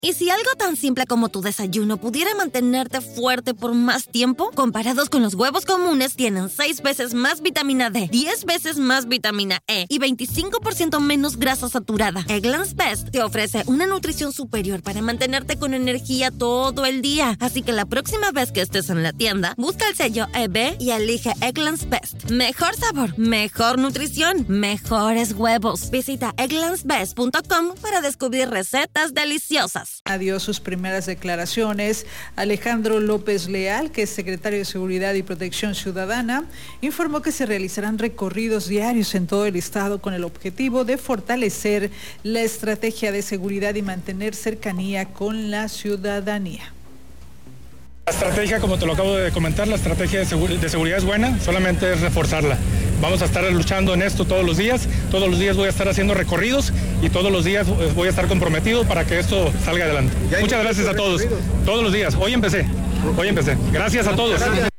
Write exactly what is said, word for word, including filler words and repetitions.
¿Y si algo tan simple como tu desayuno pudiera mantenerte fuerte por más tiempo? Comparados con los huevos comunes, tienen seis veces más vitamina D, diez veces más vitamina E y veinticinco por ciento menos grasa saturada. Eggland's Best te ofrece una nutrición superior para mantenerte con energía todo el día. Así que la próxima vez que estés en la tienda, busca el sello E B y elige Eggland's Best. Mejor sabor, mejor nutrición, mejores huevos. Visita egglands best punto com para descubrir recetas deliciosas. Dio sus primeras declaraciones. Alejandro López Leal, que es secretario de Seguridad y Protección Ciudadana, informó que se realizarán recorridos diarios en todo el estado con el objetivo de fortalecer la estrategia de seguridad y mantener cercanía con la ciudadanía. La estrategia, como te lo acabo de comentar, la estrategia de, segur- de seguridad es buena, solamente es reforzarla. Vamos a estar luchando en esto todos los días, todos los días voy a estar haciendo recorridos y todos los días voy a estar comprometido para que esto salga adelante. Muchas gracias a todos, todos los días. Hoy empecé, hoy empecé. Gracias a todos.